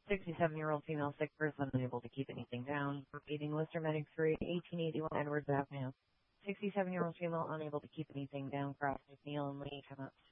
67-year-old female sick person unable to keep anything down. Repeating, Lister Medic 3, 1881 Edwards Avenue. 67-year-old female unable to keep anything down. Cross McNeil and Lee. Come out